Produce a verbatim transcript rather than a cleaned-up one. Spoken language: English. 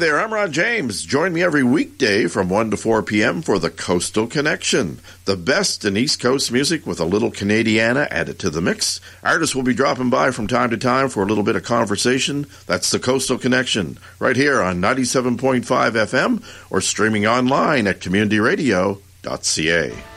there, I'm Rod James. Join me every weekday from one to four p.m. for the Coastal Connection. The best in East Coast music with a little Canadiana added to the mix. Artists will be dropping by from time to time for a little bit of conversation. That's the Coastal Connection, right here on ninety-seven point five F M or streaming online at community radio dot c a.